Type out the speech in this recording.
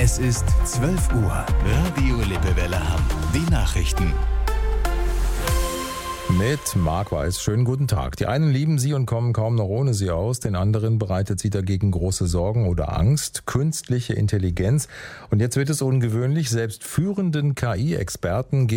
Es ist 12 Uhr. Radio Lippewelle Hamm. Die Nachrichten. Mit Marc Weiß. Schönen guten Tag. Die einen lieben sie und kommen kaum noch ohne sie aus. Den anderen bereitet sie dagegen große Sorgen oder Angst. Künstliche Intelligenz. Und jetzt wird es ungewöhnlich. Selbst führenden KI-Experten